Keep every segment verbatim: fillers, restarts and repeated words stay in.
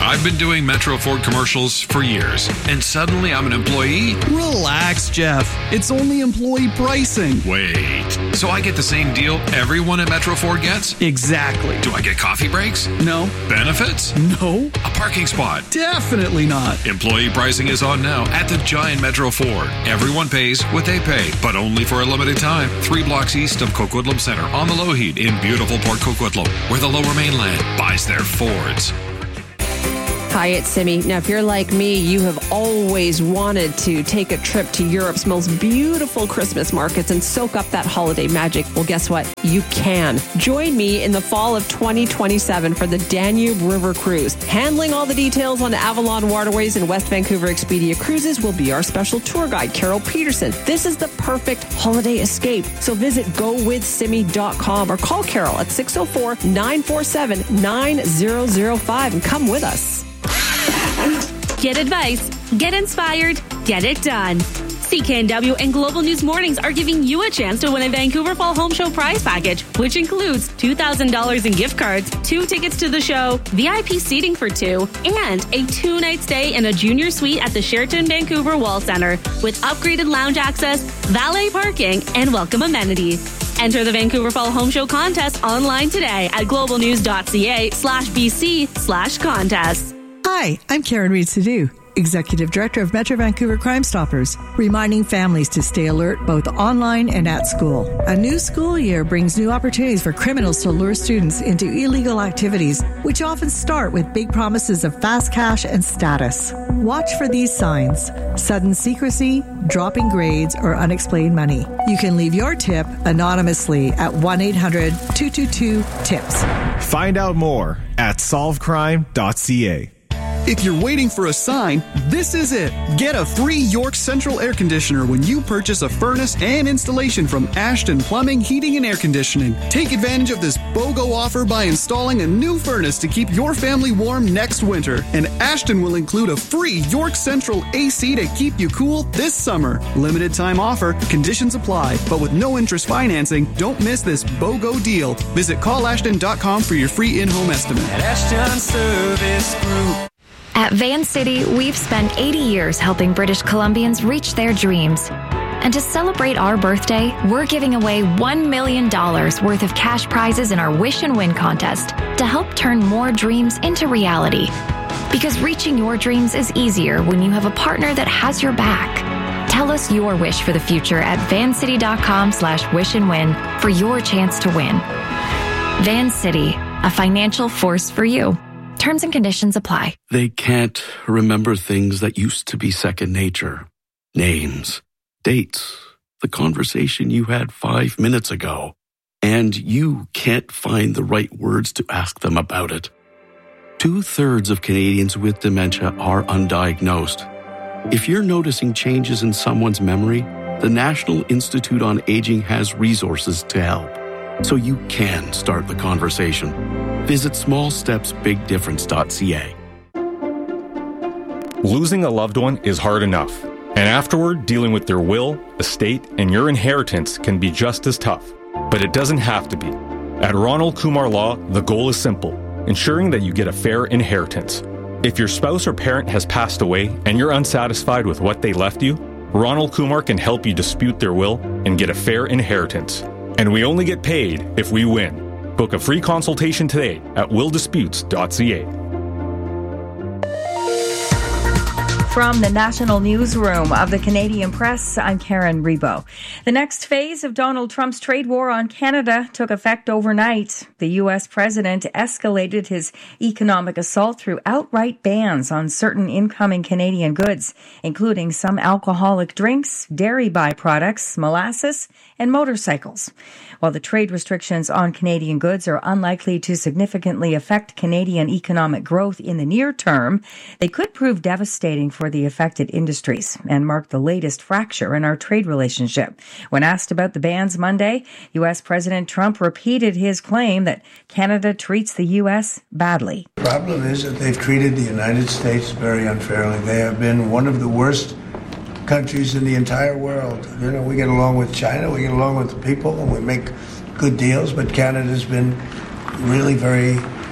I've been doing Metro Ford commercials for years, and suddenly I'm an employee? Relax, Jeff. It's only employee pricing. Wait, so I get the same deal everyone at Metro Ford gets? Exactly. Do I get coffee breaks? No. Benefits? No. A parking spot? Definitely not. Employee pricing is on now at the giant Metro Ford. Everyone pays what they pay, but only for a limited time. Three blocks east of Coquitlam Center on the Lougheed in beautiful Port Coquitlam, where the Lower Mainland buys their Fords. Hi, it's Simi. Now, if you're like me, you have always wanted to take a trip to Europe's most beautiful Christmas markets and soak up that holiday magic. Well, guess what? You can. Join me in the fall of twenty twenty-seven for the Danube River Cruise. Handling all the details on Avalon Waterways and West Vancouver Expedia Cruises will be our special tour guide, Carol Peterson. This is the perfect holiday escape. So visit go with simi dot com or call Carol at six oh four, nine four seven, nine zero zero five and come with us. Get advice, get inspired, get it done. C K N W and Global News Mornings are giving you a chance to win a Vancouver Fall Home Show prize package, which includes two thousand dollars in gift cards, two tickets to the show, V I P seating for two, and a two-night stay in a junior suite at the Sheraton Vancouver Wall Center with upgraded lounge access, valet parking, and welcome amenities. Enter the Vancouver Fall Home Show contest online today at globalnews.ca slash BC slash contest. Hi, I'm Karen Reid Sadu, Executive Director of Metro Vancouver Crime Stoppers, reminding families to stay alert both online and at school. A new school year brings new opportunities for criminals to lure students into illegal activities, which often start with big promises of fast cash and status. Watch for these signs: sudden secrecy, dropping grades, or unexplained money. You can leave your tip anonymously at one eight hundred, two two two, TIPS. Find out more at solve crime dot c a. If you're waiting for a sign, this is it. Get a free York Central air conditioner when you purchase a furnace and installation from Ashton Plumbing, Heating and Air Conditioning. Take advantage of this BOGO offer by installing a new furnace to keep your family warm next winter. And Ashton will include a free York Central A C to keep you cool this summer. Limited time offer, conditions apply, but with no interest financing, don't miss this BOGO deal. Visit call ashton dot com for your free in-home estimate. At Ashton Service Group. At Van City, we've spent eighty years helping British Columbians reach their dreams. And to celebrate our birthday, we're giving away one million dollars worth of cash prizes in our Wish and Win contest to help turn more dreams into reality. Because reaching your dreams is easier when you have a partner that has your back. Tell us your wish for the future at vancity.com slash wish and win for your chance to win. Van City, a financial force for you. Terms and conditions apply. They can't remember things that used to be second nature. Names, dates, the conversation you had five minutes ago. And you can't find the right words to ask them about it. Two-thirds of Canadians with dementia are undiagnosed. If you're noticing changes in someone's memory, the National Institute on Aging has resources to help. So you can start the conversation. Visit small steps big difference dot c a. Losing a loved one is hard enough, and afterward, dealing with their will, estate, and your inheritance can be just as tough. But it doesn't have to be. At Ronald Kumar Law, the goal is simple: ensuring that you get a fair inheritance. If your spouse or parent has passed away and you're unsatisfied with what they left you, Ronald Kumar can help you dispute their will and get a fair inheritance. And we only get paid if we win. Book a free consultation today at will disputes dot c a. From the National Newsroom of the Canadian Press, I'm Karen Rebo. The next phase of Donald Trump's trade war on Canada took effect overnight. The U S president escalated his economic assault through outright bans on certain incoming Canadian goods, including some alcoholic drinks, dairy byproducts, molasses, and motorcycles. While the trade restrictions on Canadian goods are unlikely to significantly affect Canadian economic growth in the near term, they could prove devastating for the affected industries and mark the latest fracture in our trade relationship. When asked about the bans Monday, U S President Trump repeated his claim that Canada treats the U S badly. The problem is that they've treated the United States very unfairly. They have been one of the worst countries in the entire world. You know, we get along with China, we get along with the people, and we make good deals, but Canada's been really very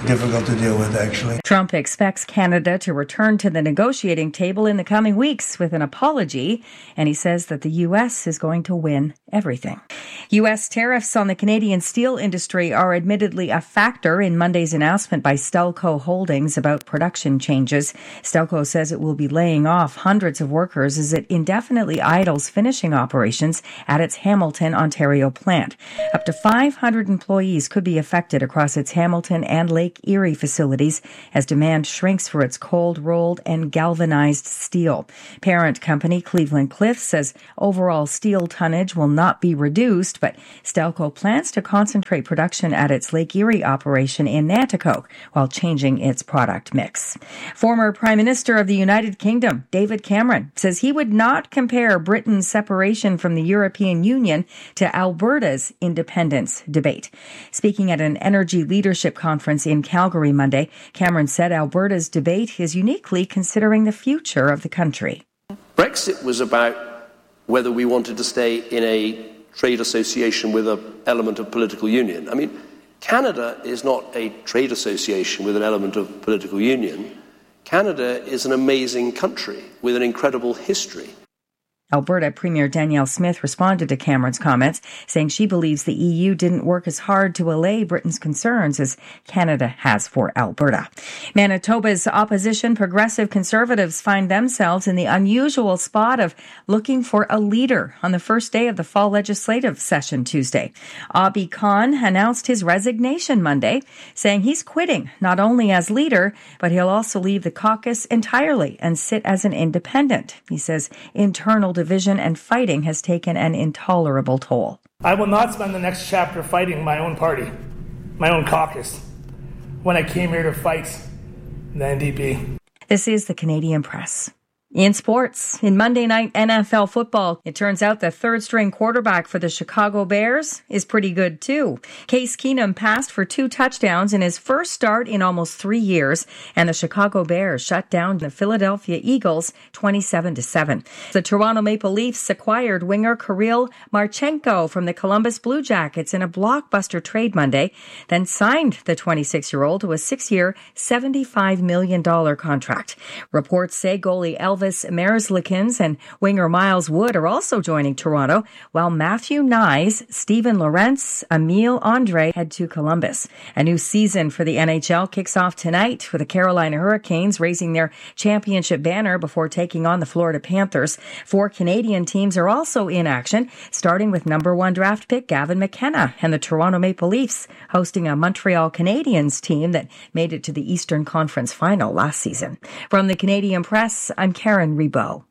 difficult to deal with, actually. Trump expects Canada to return to the negotiating table in the coming weeks with an apology, and he says that the U S is going to win everything. U S tariffs on the Canadian steel industry are admittedly a factor in Monday's announcement by Stelco Holdings about production changes. Stelco says it will be laying off hundreds of workers as it indefinitely idles finishing operations at its Hamilton, Ontario plant. Up to five hundred employees could be affected across its Hamilton and Lake Erie facilities as demand shrinks for its cold rolled and galvanized steel. Parent company Cleveland Cliffs says overall steel tonnage will not be reduced, but Stelco plans to concentrate production at its Lake Erie operation in Nanticoke while changing its product mix. Former Prime Minister of the United Kingdom, David Cameron, says he would not compare Britain's separation from the European Union to Alberta's independence debate. Speaking at an energy leadership conference in Calgary Monday, Cameron said Alberta's debate is uniquely considering the future of the country. Brexit was about whether we wanted to stay in a trade association with an element of political union. I mean, Canada is not a trade association with an element of political union. Canada is an amazing country with an incredible history. Alberta Premier Danielle Smith responded to Cameron's comments, saying she believes the E U didn't work as hard to allay Britain's concerns as Canada has for Alberta. Manitoba's opposition Progressive Conservatives find themselves in the unusual spot of looking for a leader on the first day of the fall legislative session Tuesday. Abi Khan announced his resignation Monday, saying he's quitting not only as leader, but he'll also leave the caucus entirely and sit as an independent. He says internal division and fighting has taken an intolerable toll. I will not spend the next chapter fighting my own party, my own caucus, when I came here to fight the N D P. This is the Canadian Press. In sports, in Monday night N F L football, it turns out the third-string quarterback for the Chicago Bears is pretty good, too. Case Keenum passed for two touchdowns in his first start in almost three years, and the Chicago Bears shut down the Philadelphia Eagles twenty-seven to seven. The Toronto Maple Leafs acquired winger Kirill Marchenko from the Columbus Blue Jackets in a blockbuster trade Monday, then signed the twenty-six-year-old to a six-year, seventy-five million dollars contract. Reports say goalie Elvis Merzlikins and winger Miles Wood are also joining Toronto, while Matthew Nyes, Steven Lorentz, Emile Andre head to Columbus. A new season for the N H L kicks off tonight with the Carolina Hurricanes raising their championship banner before taking on the Florida Panthers. Four Canadian teams are also in action, starting with number one draft pick Gavin McKenna and the Toronto Maple Leafs hosting a Montreal Canadiens team that made it to the Eastern Conference final last season. From the Canadian Press, I'm Karen Rebo.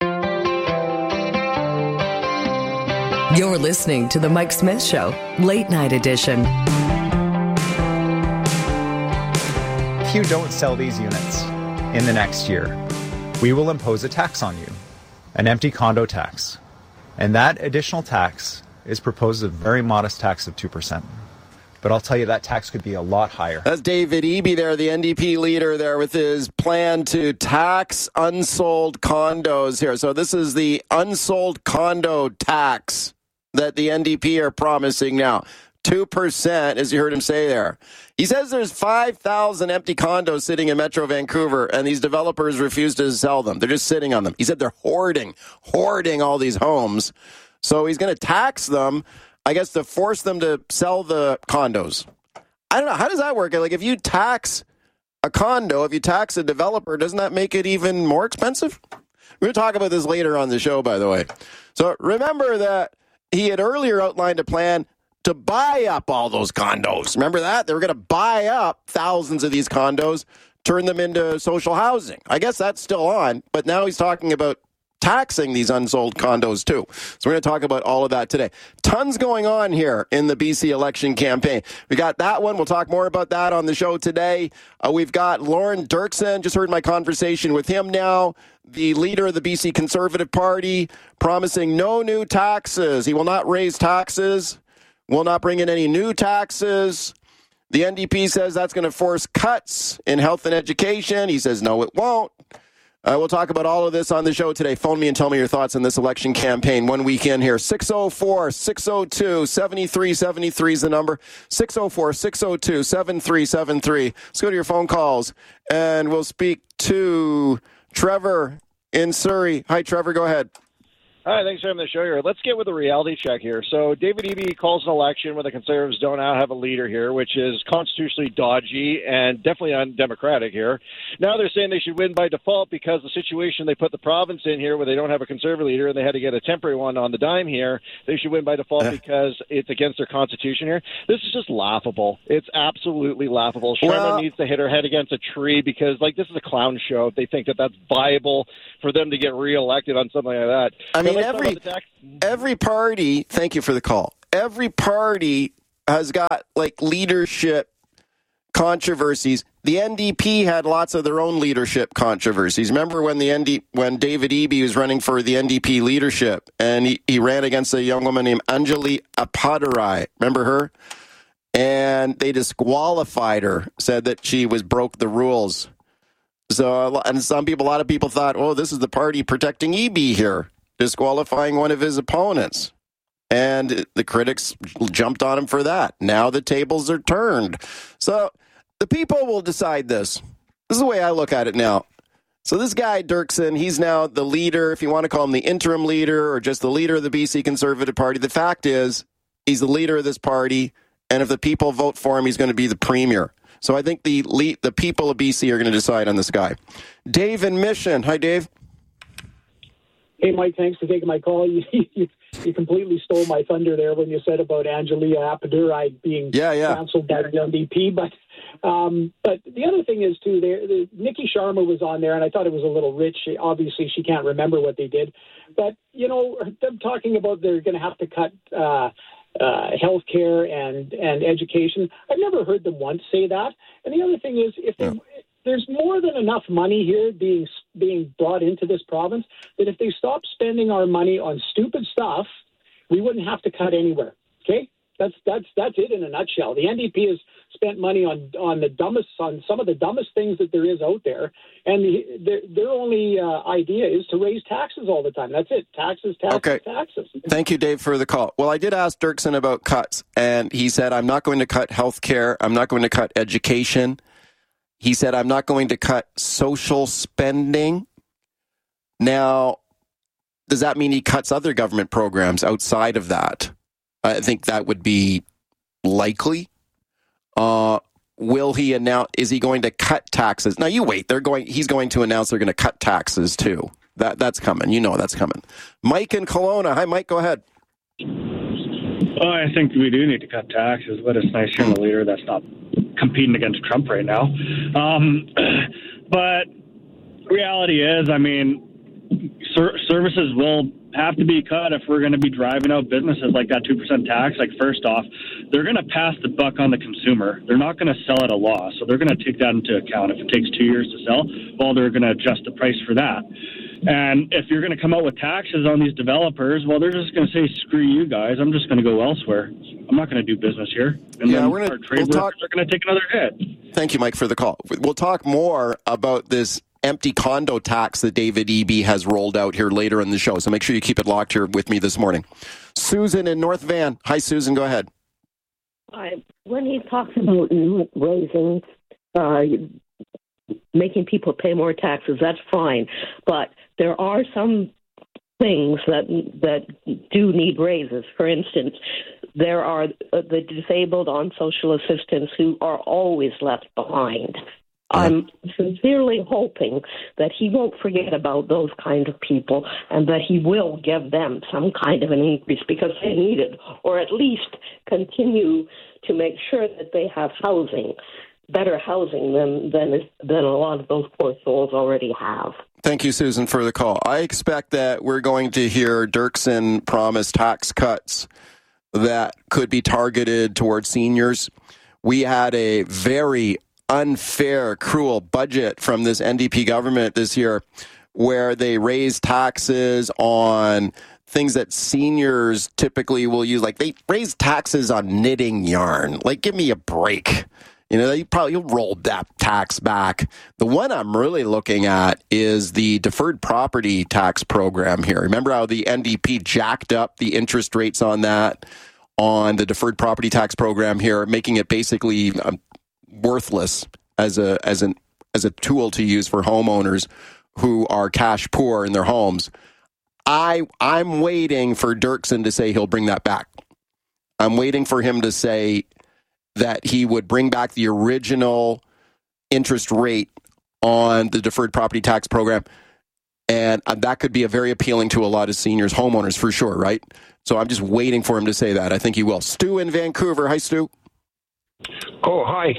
You're listening to The Mike Smith Show, Late Night Edition. If you don't sell these units in the next year, we will impose a tax on you, an empty condo tax. And that additional tax is proposed a very modest tax of two percent. But I'll tell you, that tax could be a lot higher. That's David Eby there, the N D P leader there, with his plan to tax unsold condos here. So this is the unsold condo tax that the N D P are promising now. two percent, as you heard him say there. He says there's five thousand empty condos sitting in Metro Vancouver, and these developers refuse to sell them. They're just sitting on them. He said they're hoarding, hoarding all these homes. So he's going to tax them, I guess, to force them to sell the condos. I don't know. How does that work? Like, if you tax a condo, if you tax a developer, doesn't that make it even more expensive? We're going to talk about this later on the show, by the way. So remember that he had earlier outlined a plan to buy up all those condos. Remember that? They were going to buy up thousands of these condos, turn them into social housing. I guess that's still on, but now he's talking about taxing these unsold condos too. So we're going to talk about all of that today. Tons going on here in the B C election campaign. We got that one. We'll talk more about that on the show today. Uh, we've got Lauren Dirksen. Just heard my conversation with him now. The leader of the B C Conservative Party promising no new taxes. He will not raise taxes, will not bring in any new taxes. The N D P says that's going to force cuts in health and education. He says, no, it won't. Uh, we'll talk about all of this on the show today. Phone me and tell me your thoughts on this election campaign. One weekend here. six oh four, six oh two, seven three seven three is the number. six oh four, six oh two, seven three seven three. Let's go to your phone calls, and we'll speak to Trevor in Surrey. Hi, Trevor. Go ahead. Hi, thanks for having the show here. Let's get with a reality check here. So David Eby calls an election where the Conservatives don't now have a leader here, which is constitutionally dodgy and definitely undemocratic here. Now they're saying they should win by default because the situation they put the province in here where they don't have a Conservative leader and they had to get a temporary one on the dime here, they should win by default uh. because it's against their constitution here. This is just laughable. It's absolutely laughable. Sharma well, needs to hit her head against a tree because, like, this is a clown show if they think that that's viable for them to get reelected on something like that. I mean, Every every party, thank you for the call. Every party has got like leadership controversies. The N D P had lots of their own leadership controversies. Remember when the N D when David Eby was running for the N D P leadership and he, he ran against a young woman named Anjali Appadurai. Remember her? And they disqualified her, said that she was broke the rules. So, and some people, a lot of people thought, oh, this is the party protecting Eby here, disqualifying one of his opponents. And the critics jumped on him for that. Now the tables are turned. So the people will decide this. This is the way I look at it now. So this guy, Dirksen, he's now the leader, if you want to call him the interim leader or just the leader of the B C Conservative Party. The fact is, he's the leader of this party. And if the people vote for him, he's going to be the premier. So I think the lead, the people of B C are going to decide on this guy. Dave in Mission. Hi, Dave. Hey, Mike, thanks for taking my call. You, you, you completely stole my thunder there when you said about Anjali Appadurai being yeah, yeah. canceled by the N D P. But um, but the other thing is, too, there, the, Nikki Sharma was on there, and I thought it was a little rich. Obviously, she can't remember what they did. But, you know, them talking about they're going to have to cut uh, uh, health care and, and education, I've never heard them once say that. And the other thing is, if they... Yeah. There's more than enough money here being being brought into this province that if they stop spending our money on stupid stuff, we wouldn't have to cut anywhere. Okay, that's that's that's it in a nutshell. The N D P has spent money on on the dumbest on some of the dumbest things that there is out there, and the, their their only uh, idea is to raise taxes all the time. That's it, taxes, taxes, okay. taxes. Thank you, Dave, for the call. Well, I did ask Dirksen about cuts, and he said, "I'm not going to cut health care. I'm not going to cut education." He said, I'm not going to cut social spending. Now, does that mean he cuts other government programs outside of that? I think that would be likely. Uh, will he announce, is he going to cut taxes? Now, you wait. They're going. He's going to announce they're going to cut taxes, too. That That's coming. You know that's coming. Mike in Kelowna. Hi, Mike. Go ahead. Well, I think we do need to cut taxes, but it's nice hearing a leader that's not competing against Trump right now. Um, but reality is, I mean, ser- services will have to be cut if we're going to be driving out businesses like that two percent tax. Like, first off, they're going to pass the buck on the consumer. They're not going to sell at a loss, so they're going to take that into account. If it takes two years to sell, well, they're going to adjust the price for that. And if you're going to come out with taxes on these developers, well, they're just going to say, screw you guys, I'm just going to go elsewhere. I'm not going to do business here. And yeah, then we're gonna, our trade we'll workers are going to take another hit. Thank you, Mike, for the call. We'll talk more about this empty condo tax that David Eby has rolled out here later in the show. So make sure you keep it locked here with me this morning. Susan in North Van. Hi, Susan. Go ahead. Hi. When he talks about raising, uh, making people pay more taxes, that's fine. But there are some things that that do need raises. For instance, there are the disabled on social assistance who are always left behind. I'm sincerely hoping that he won't forget about those kind of people and that he will give them some kind of an increase because they need it, or at least continue to make sure that they have housing, better housing than than, than a lot of those poor souls already have. Thank you, Susan, for the call. I expect that we're going to hear Dirksen promise tax cuts that could be targeted towards seniors. We had a very unfair, cruel budget from this N D P government this year where they raised taxes on things that seniors typically will use. Like, they raised taxes on knitting yarn. Like, give me a break. You know, you probably you'll roll that tax back. The one I'm really looking at is the deferred property tax program here. Remember how the N D P jacked up the interest rates on that, on the deferred property tax program here, making it basically um, worthless as a as an as a tool to use for homeowners who are cash poor in their homes. I I'm waiting for Dirksen to say he'll bring that back. I'm waiting for him to say that he would bring back the original interest rate on the deferred property tax program. And that could be a very appealing to a lot of seniors, homeowners for sure, right? So I'm just waiting for him to say that. I think he will. Stu in Vancouver. Hi, Stu. Oh, hi.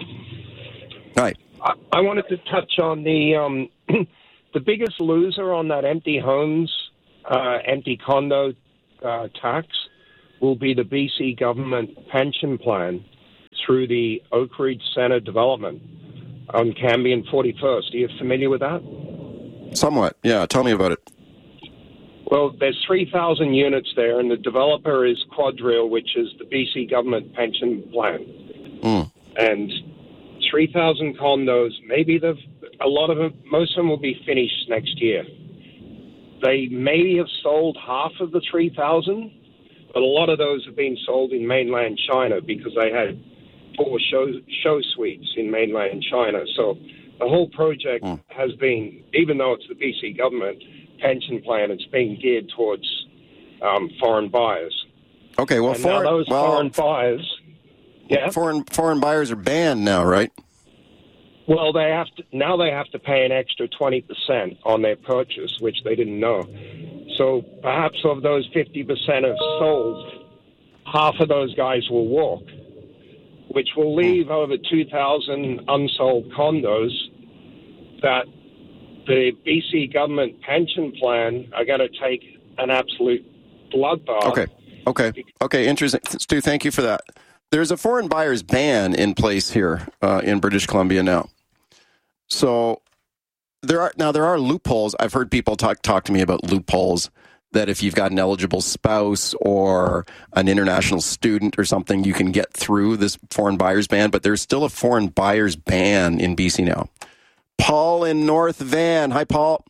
Hi. I, I wanted to touch on the um, the biggest loser on that empty homes, uh, empty condo uh, tax will be the B C government pension plan through the Oak Ridge Centre development on Cambie and forty-first. Are you familiar with that? Somewhat, yeah. Tell me about it. Well, there's three thousand units there, and the developer is Quadrille, which is the B C government pension plan. Mm. And three thousand condos, maybe the a lot of them, most of them will be finished next year. They maybe have sold half of the three thousand, but a lot of those have been sold in mainland China because they had four show, show suites in mainland China. So the whole project mm. has been, even though it's the B C government pension plan, it's being geared towards um, foreign buyers. Okay, well, and foreign, now those well, foreign buyers, yeah, foreign foreign buyers are banned now, right? Well, they have to now. They have to pay an extra twenty percent on their purchase, which they didn't know. So perhaps of those fifty percent have sold, half of those guys will walk, which will leave mm. over two thousand unsold condos that the B C government pension plan are going to take an absolute bloodbath. Okay, okay, okay, interesting. Stu, thank you for that. There's a foreign buyer's ban in place here uh, in British Columbia now. So there are now there are loopholes. I've heard people talk talk to me about loopholes that if you've got an eligible spouse or an international student or something, you can get through this foreign buyer's ban. But there's still a foreign buyer's ban in B C now. Paul in North Van. Hi, Paul.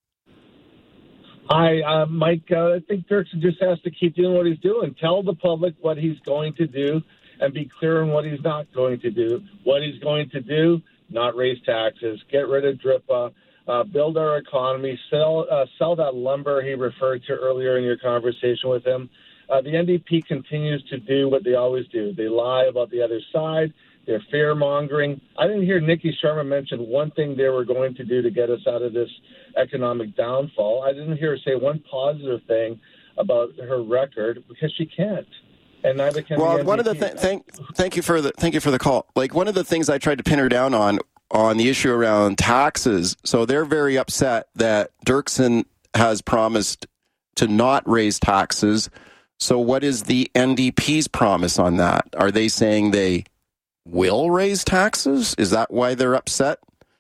Hi, uh, Mike. Uh, I think Dirksen just has to keep doing what he's doing. Tell the public what he's going to do and be clear on what he's not going to do. What he's going to do, not raise taxes, get rid of D R I P A, uh, build our economy, sell uh, sell that lumber he referred to earlier in your conversation with him. Uh, the N D P continues to do what they always do. They lie about the other side. They're fear-mongering. I didn't hear Nikki Sharma mention one thing they were going to do to get us out of this economic downfall. I didn't hear her say one positive thing about her record because she can't. And neither can well, the N D P. One of the th- thank thank you for the thank you for the call. Like one of the things I tried to pin her down on on the issue around taxes. So they're very upset that Dirksen has promised to not raise taxes. So what is the N D P's promise on that? Are they saying they will raise taxes? Is that why they're upset?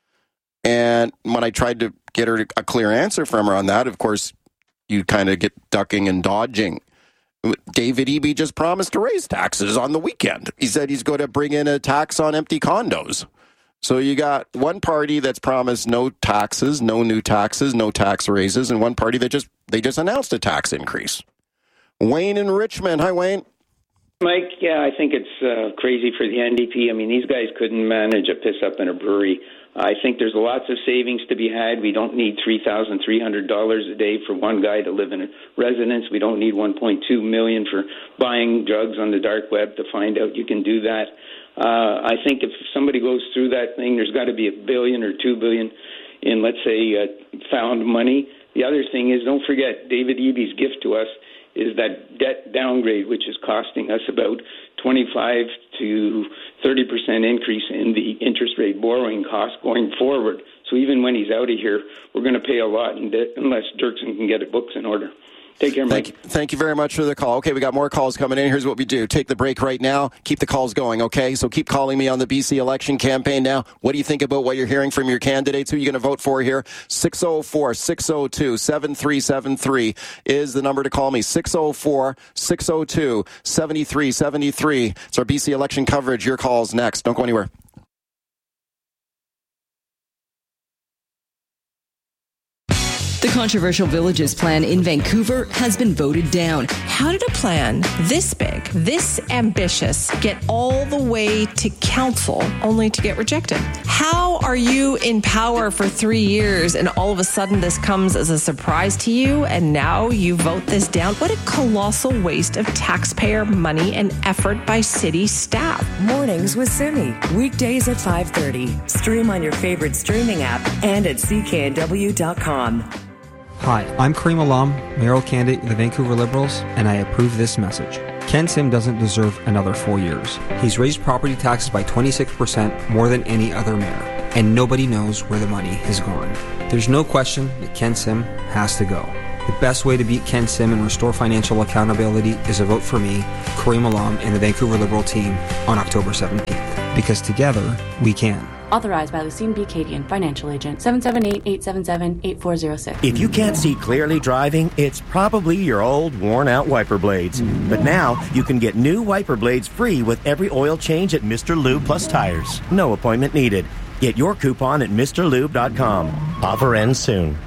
And when I tried to get her a clear answer from her on that, of course, you kind of get ducking and dodging. David Eby just promised to raise taxes on the weekend. He said he's going to bring in a tax on empty condos. So you got one party that's promised no taxes, no new taxes, no tax raises, and one party that just they just announced a tax increase. Wayne in Richmond. Hi, Wayne. Mike, yeah, I think it's uh, crazy for the N D P. I mean, these guys couldn't manage a piss-up in a brewery. I think there's lots of savings to be had. We don't need three thousand three hundred dollars a day for one guy to live in a residence. We don't need one point two million dollars for buying drugs on the dark web to find out you can do that. Uh, I think if somebody goes through that thing, there's got to be a billion or two billion in, let's say, uh, found money. The other thing is, don't forget, David Eby's gift to us is that debt downgrade, which is costing us about twenty-five to thirty percent increase in the interest rate borrowing costs going forward. So even when he's out of here, we're going to pay a lot in debt unless Dirksen can get his books in order. Take care, Mike. Thank you, thank you very much for the call. Okay, we got more calls coming in. Here's what we do. Take the break right now. Keep the calls going, okay? So keep calling me on the B C election campaign now. What do you think about what you're hearing from your candidates? Who are you going to vote for here? six oh four, six oh two, seven three seven three is the number to call me. six oh four, six oh two, seven three seven three. It's our B C election coverage. Your call's next. Don't go anywhere. The controversial Villages plan in Vancouver has been voted down. How did a plan this big, this ambitious, get all the way to council only to get rejected? How are you in power for three years and all of a sudden this comes as a surprise to you and now you vote this down? What a colossal waste of taxpayer money and effort by city staff. Mornings with Simi. Weekdays at five thirty. Stream on your favorite streaming app and at c k n w dot com. Hi, I'm Kareem Alam, mayoral candidate of the Vancouver Liberals, and I approve this message. Ken Sim doesn't deserve another four years. He's raised property taxes by twenty-six percent more than any other mayor, and nobody knows where the money has gone. There's no question that Ken Sim has to go. The best way to beat Ken Sim and restore financial accountability is a vote for me, Kareem Alam, and the Vancouver Liberal team on October seventeenth. Because together, we can. Authorized by Lucine B. Cadian, Financial Agent, seven seven eight, eight seven seven, eight four zero six. If you can't see clearly driving, it's probably your old, worn-out wiper blades. But now, you can get new wiper blades free with every oil change at Mister Lube Plus Tires. No appointment needed. Get your coupon at Mr Lube dot com. Offer ends soon.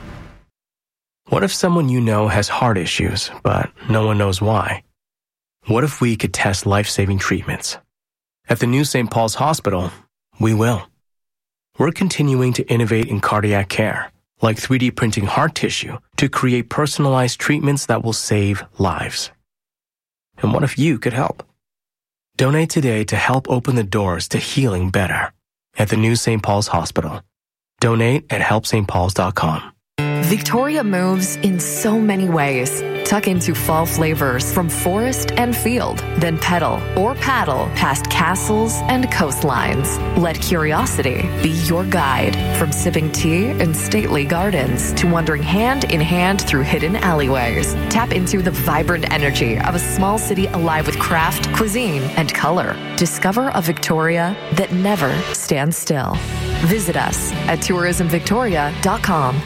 What if someone you know has heart issues, but no one knows why? What if we could test life-saving treatments? At the new Saint Paul's Hospital, we will. We're continuing to innovate in cardiac care, like three D printing heart tissue to create personalized treatments that will save lives. And what if you could help? Donate today to help open the doors to healing better at the new Saint Paul's Hospital. Donate at help st pauls dot com. Victoria moves in so many ways. Tuck into fall flavors from forest and field, then pedal or paddle past castles and coastlines. Let curiosity be your guide, from sipping tea in stately gardens to wandering hand in hand through hidden alleyways. Tap into the vibrant energy of a small city alive with craft, cuisine, and color. Discover a Victoria that never stands still. Visit us at tourism victoria dot com.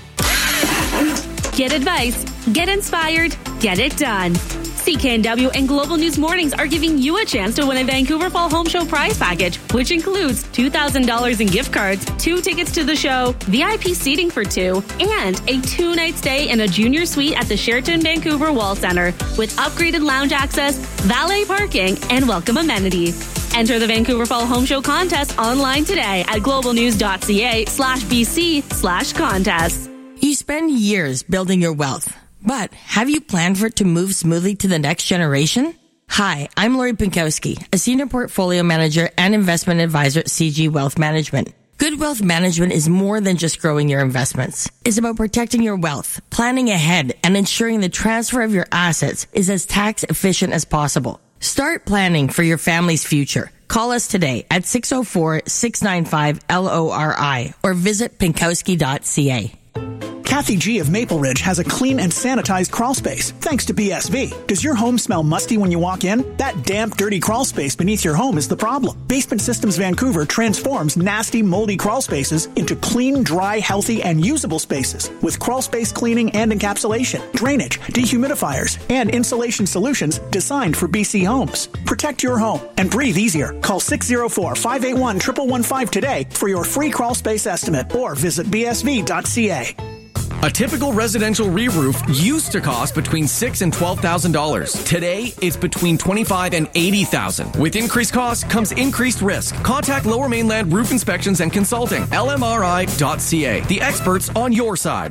Get advice, get inspired, get it done. C K N W and Global News Mornings are giving you a chance to win a Vancouver Fall Home Show prize package, which includes two thousand dollars in gift cards, two tickets to the show, V I P seating for two, and a two-night stay in a junior suite at the Sheraton Vancouver Wall Center with upgraded lounge access, valet parking, and welcome amenities. Enter the Vancouver Fall Home Show contest online today at globalnews.ca slash BC slash contest. You spend years building your wealth, but have you planned for it to move smoothly to the next generation? Hi, I'm Lori Pinkowski, a senior portfolio manager and investment advisor at C G Wealth Management. Good wealth management is more than just growing your investments. It's about protecting your wealth, planning ahead, and ensuring the transfer of your assets is as tax efficient as possible. Start planning for your family's future. Call us today at six oh four, six nine five, L O R I or visit pinkowski dot c a. Kathy G of Maple Ridge has a clean and sanitized crawl space, thanks to B S V. Does your home smell musty when you walk in? That damp, dirty crawl space beneath your home is the problem. Basement Systems Vancouver transforms nasty, moldy crawl spaces into clean, dry, healthy, and usable spaces with crawl space cleaning and encapsulation, drainage, dehumidifiers, and insulation solutions designed for B C homes. Protect your home and breathe easier. Call six oh four, five eight one, one one one five today for your free crawl space estimate or visit b s v dot c a. A typical residential re-roof used to cost between six thousand dollars and twelve thousand dollars. Today, it's between twenty-five thousand dollars and eighty thousand dollars. With increased costs comes increased risk. Contact Lower Mainland Roof Inspections and Consulting, L M R I dot C A. The experts on your side.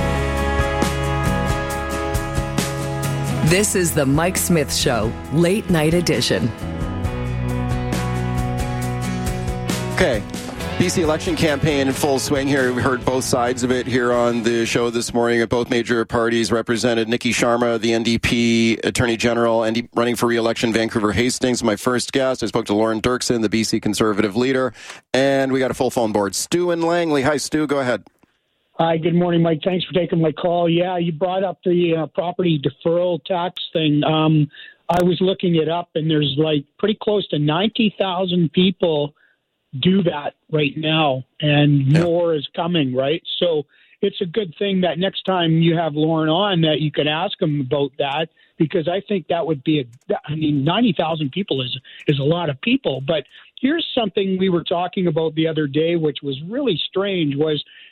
This is the Mike Smith Show, Late Night Edition. Okay. B C election campaign in full swing here. We heard both sides of it here on the show this morning. Both major parties represented. Nikki Sharma, the N D P Attorney General, and running for re-election, Vancouver Hastings. My first guest, I spoke to Lauren Dirksen, the B C Conservative leader, and we got a full phone board. Stu in Langley. Hi, Stu. Go ahead. Hi, good morning, Mike. Thanks for taking my call. Yeah, you brought up the uh, property deferral tax thing. Um, I was looking it up, and there's like pretty close to ninety thousand people do that right now, and yeah. more is coming, right? So it's a good thing that next time you have Lauren on that you can ask him about that, because I think that would be a, I mean, ninety thousand people is, is a lot of people. But here's something we were talking about the other day, which was really strange, was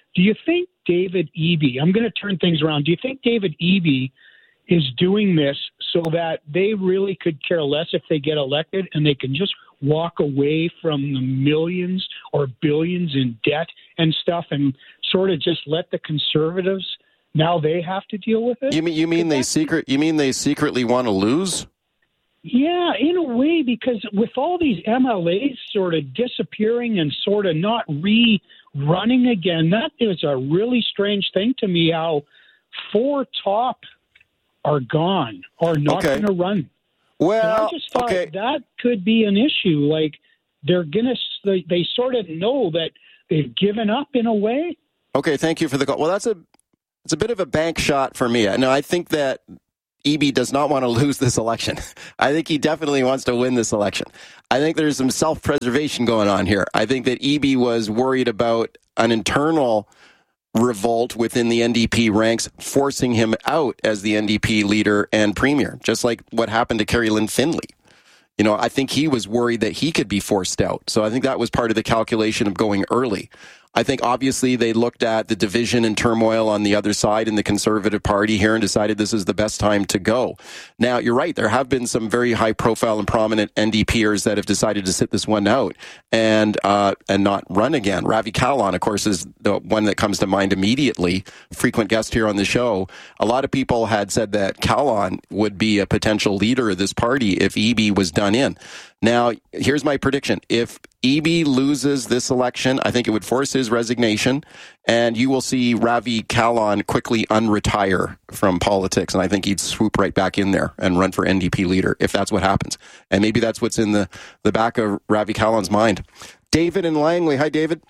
Do you think David Eby, I'm going to turn things around, do you think David Eby is doing this so that they really could care less if they get elected and they can just walk away from the millions or billions in debt and stuff and sort of just let the Conservatives, now they have to deal with it? You mean you mean they secret you mean they secretly want to lose? Yeah, in a way, because with all these M L As sort of disappearing and sort of not re-running again, that is a really strange thing to me, how four top are gone or not Okay. going to run. Well, and I just thought okay. that could be an issue. Like, they're going to, they, they sort of know that they've given up in a way. Okay, thank you for the call. Well, that's a it's a bit of a bank shot for me. Now, I think that Eby does not want to lose this election. I think he definitely wants to win this election. I think there's some self-preservation going on here. I think that Eby was worried about an internal revolt within the N D P ranks, forcing him out as the N D P leader and premier, just like what happened to Kerry Lynn Finley. You know, I think he was worried that he could be forced out. So I think that was part of the calculation of going early. I think obviously they looked at the division and turmoil on the other side in the Conservative Party here and decided this is the best time to go. Now, you're right. There have been some very high profile and prominent N D Pers that have decided to sit this one out and uh, and not run again. Ravi Kahlon, of course, is the one that comes to mind immediately. Frequent guest here on the show. A lot of people had said that Kahlon would be a potential leader of this party if Eby was done in. Now, here's my prediction. If Eby loses this election, I think it would force his resignation, and you will see Ravi Kahlon quickly unretire from politics, and I think he'd swoop right back in there and run for N D P leader if that's what happens. And maybe that's what's in the, the back of Ravi Kahlon's mind. David in Langley. Hi, David.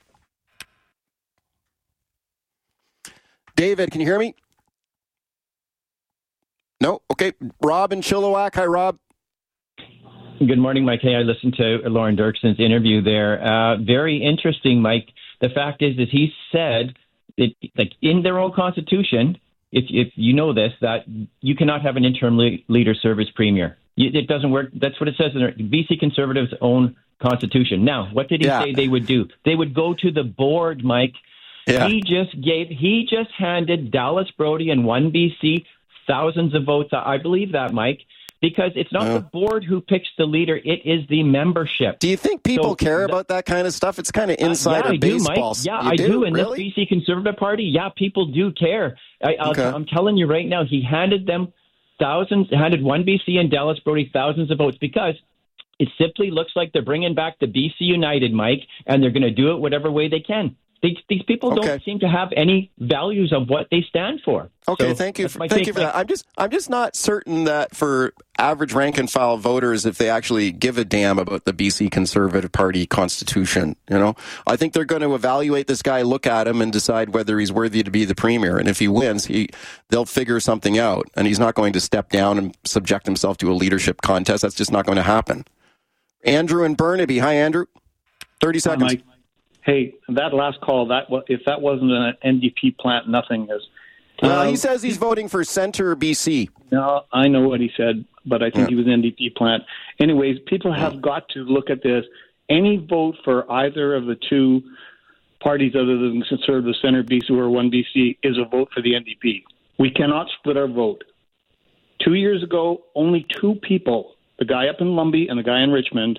David, can you hear me? No? Okay. Rob in Chilliwack. Hi, Rob. Good morning, Mike. Hey, I listened to Lauren Dirkson's interview there. Uh, very interesting, Mike. The fact is, is he said that, like in their own constitution, if if you know this, that you cannot have an interim le- leader serve as premier. You, it doesn't work. That's what it says in their B C Conservatives' own constitution. Now, what did he Yeah. say they would do? They would go to the board, Mike. Yeah. He just gave. He just handed Dallas Brody and one B C thousands of votes. I believe that, Mike. Because it's not Yeah. the board who picks the leader, it is the membership. Do you think people So, care that- about that kind of stuff? It's kind of insider uh, yeah, I do, baseball. Mike. Yeah, You I do. In really? this B C Conservative Party, yeah, people do care. I, I'll, Okay. I'm telling you right now, he handed them thousands, handed one B C and Dallas Brody thousands of votes because it simply looks like they're bringing back the B C United, Mike, and they're going to do it whatever way they can. These, these people Okay. don't seem to have any values of what they stand for. Okay, So thank you. that's For, my thank take, you for Mike. that. I'm just, I'm just not certain that for average rank and file voters, if they actually give a damn about the B C Conservative Party constitution, you know, I think they're going to evaluate this guy, look at him, and decide whether he's worthy to be the premier. And if he wins, he, they'll figure something out. And he's not going to step down and subject himself to a leadership contest. That's just not going to happen. Andrew and Burnaby. Hi, Andrew. Thirty seconds. Mike. Hey, that last call, that wa- if that wasn't an N D P plant, nothing is. Well, Um, he says he's voting for Centre B C. No, I know what he said, but I think Yeah. he was an N D P plant. Anyways, people have got to look at this. Any vote for either of the two parties other than Conservative Centre B C or one B C is a vote for the N D P. We cannot split our vote. Two years ago, only two people, the guy up in Lumby and the guy in Richmond,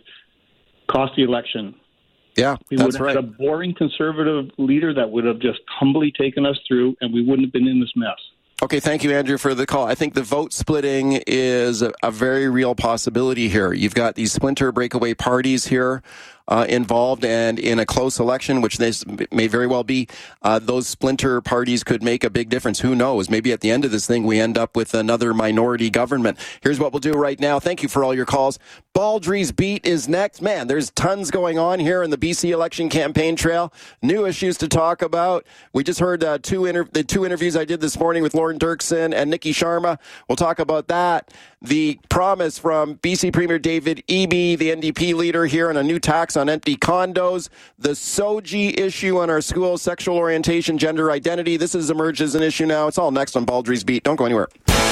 cost the election. Yeah, We that's would have right. had a boring Conservative leader that would have just humbly taken us through, and we wouldn't have been in this mess. Okay, thank you, Andrew, for the call. I think the vote splitting is a, a very real possibility here. You've got these splinter breakaway parties here uh, involved, and in a close election, which this may very well be, uh, those splinter parties could make a big difference. Who knows? Maybe at the end of this thing, we end up with another minority government. Here's what we'll do right now. Thank you for all your calls. Baldry's Beat is next. Man, there's tons going on here in the B C election campaign trail. New issues to talk about. We just heard uh, two inter- the two interviews I did this morning with Lauren Dirksen and Nikki Sharma. We'll talk about that. The promise from B C Premier David Eby, the N D P leader here, on a new tax on empty condos. The S O G I issue on our schools, sexual orientation, gender identity. This has emerged as an issue now. It's all next on Baldry's Beat. Don't go anywhere.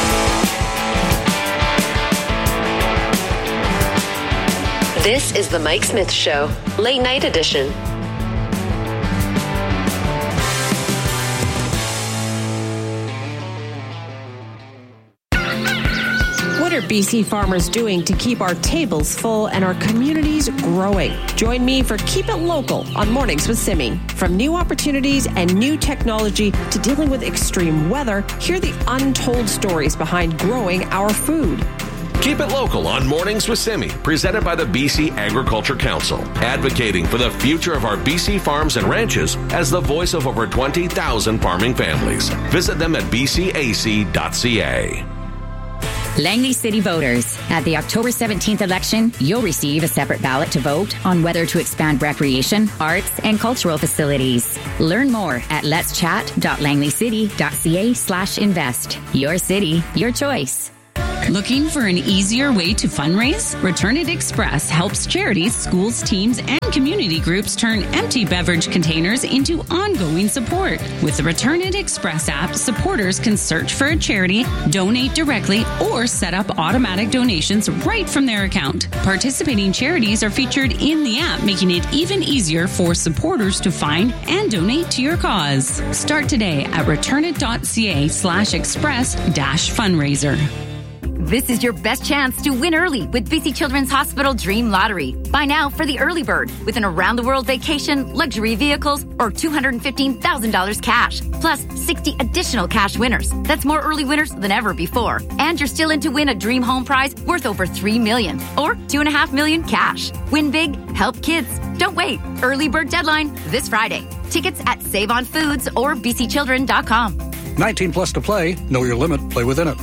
This is the Mike Smith Show, late night edition. B C farmers doing to keep our tables full and our communities growing? Join me for Keep It Local on Mornings with Simi. From new opportunities and new technology to dealing with extreme weather, hear the untold stories behind growing our food. Keep It Local on Mornings with Simi, presented by the B C Agriculture Council, advocating for the future of our B C farms and ranches as the voice of over twenty thousand farming families. Visit them at b c a c dot c a. Langley City voters, at the October seventeenth election, you'll receive a separate ballot to vote on whether to expand recreation, arts, and cultural facilities. Learn more at lets chat dot langley city dot c a slash invest. Your city, your choice. Looking for an easier way to fundraise? Return It Express helps charities, schools, teams, and community groups turn empty beverage containers into ongoing support. With the Return It Express app, supporters can search for a charity, donate directly, or set up automatic donations right from their account. Participating charities are featured in the app, making it even easier for supporters to find and donate to your cause. Start today at return it dot c a slash express dash fundraiser. This is your best chance to win early with B C Children's Hospital Dream Lottery. Buy now for the early bird with an around-the-world vacation, luxury vehicles, or two hundred fifteen thousand dollars cash, plus sixty additional cash winners. That's more early winners than ever before. And you're still in to win a dream home prize worth over three million dollars or two point five million dollars cash. Win big, help kids. Don't wait. Early bird deadline this Friday. Tickets at Save On Foods or b c children dot com. nineteen plus to play. Know your limit. Play within it.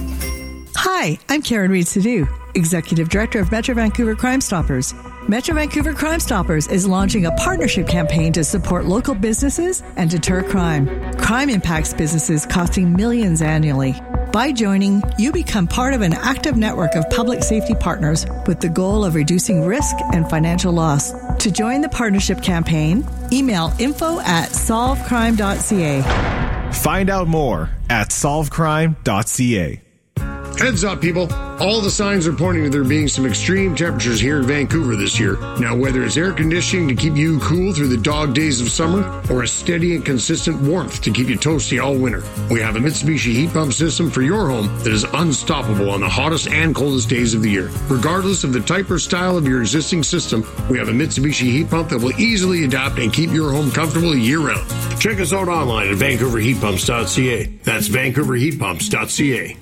Hi, I'm Karen Reed Sadu, Executive Director of Metro Vancouver Crime Stoppers. Metro Vancouver Crime Stoppers is launching a partnership campaign to support local businesses and deter crime. Crime impacts businesses costing millions annually. By joining, you become part of an active network of public safety partners with the goal of reducing risk and financial loss. To join the partnership campaign, email info at solve crime dot c a. Find out more at solve crime dot c a. Heads up, people. All the signs are pointing to there being some extreme temperatures here in Vancouver this year. Now, whether it's air conditioning to keep you cool through the dog days of summer or a steady and consistent warmth to keep you toasty all winter, we have a Mitsubishi heat pump system for your home that is unstoppable on the hottest and coldest days of the year. Regardless of the type or style of your existing system, we have a Mitsubishi heat pump that will easily adapt and keep your home comfortable year-round. Check us out online at vancouver heat pumps dot c a. That's vancouver heat pumps dot c a.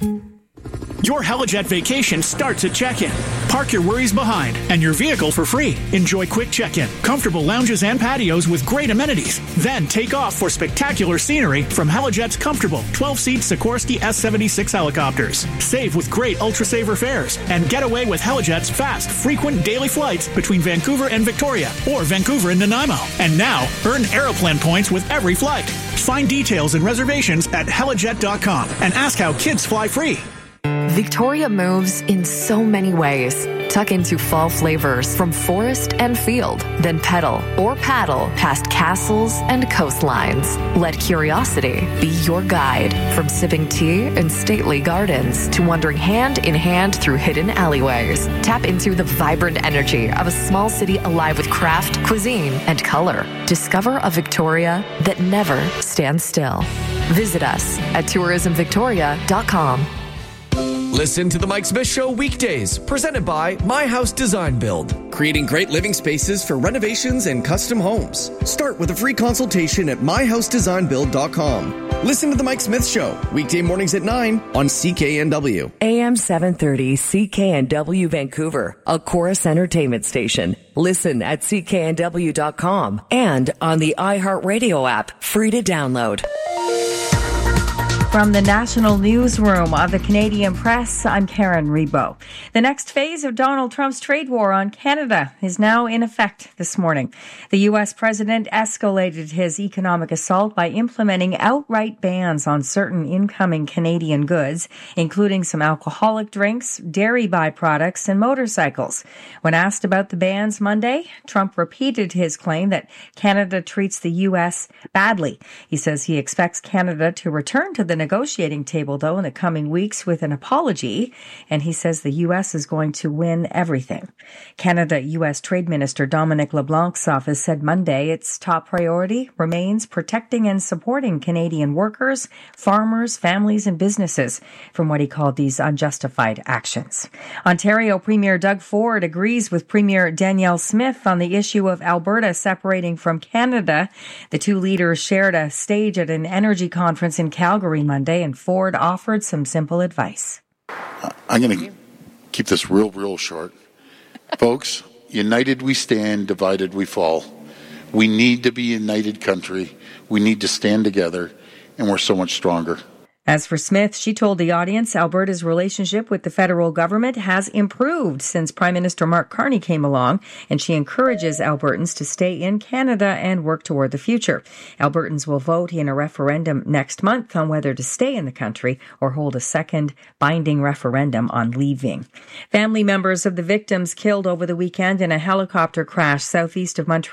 Your Helijet vacation starts at check-in. Park your worries behind and your vehicle for free. Enjoy quick check-in, comfortable lounges and patios with great amenities. Then take off for spectacular scenery from Helijet's comfortable twelve-seat Sikorsky S seventy-six helicopters. Save with great Ultra-Saver fares and get away with Helijet's fast, frequent daily flights between Vancouver and Victoria or Vancouver and Nanaimo. And now, earn Aeroplan points with every flight. Find details and reservations at helijet dot com and ask how kids fly free. Victoria moves in so many ways. Tuck into fall flavors from forest and field, then pedal or paddle past castles and coastlines. Let curiosity be your guide, from sipping tea in stately gardens to wandering hand in hand through hidden alleyways. Tap into the vibrant energy of a small city alive with craft, cuisine, and color. Discover a Victoria that never stands still. Visit us at tourism victoria dot com. Listen to The Mike Smith Show weekdays, presented by My House Design Build, creating great living spaces for renovations and custom homes. Start with a free consultation at my house design build dot com. Listen to The Mike Smith Show, weekday mornings at nine on C K N W. A M seven thirty C K N W Vancouver, a Chorus Entertainment station. Listen at c k n w dot com and on the iHeartRadio app, free to download. From the National Newsroom of the Canadian Press, I'm Karen Rebo. The next phase of Donald Trump's trade war on Canada is now in effect this morning. The U S president escalated his economic assault by implementing outright bans on certain incoming Canadian goods, including some alcoholic drinks, dairy byproducts, and motorcycles. When asked about the bans Monday, Trump repeated his claim that Canada treats the U S badly. He says he expects Canada to return to the negotiating table, though, in the coming weeks with an apology, and he says the U S is going to win everything. Canada-U S Trade Minister Dominic LeBlanc's office said Monday its top priority remains protecting and supporting Canadian workers, farmers, families, and businesses from what he called these unjustified actions. Ontario Premier Doug Ford agrees with Premier Danielle Smith on the issue of Alberta separating from Canada. The two leaders shared a stage at an energy conference in Calgary Monday, and Ford offered some simple advice. I'm going to keep this real, real short. Folks, united we stand, divided we fall. We need to be a united country. We need to stand together, and we're so much stronger. As for Smith, she told the audience Alberta's relationship with the federal government has improved since Prime Minister Mark Carney came along, and she encourages Albertans to stay in Canada and work toward the future. Albertans will vote in a referendum next month on whether to stay in the country or hold a second binding referendum on leaving. Family members of the victims killed over the weekend in a helicopter crash southeast of Montreal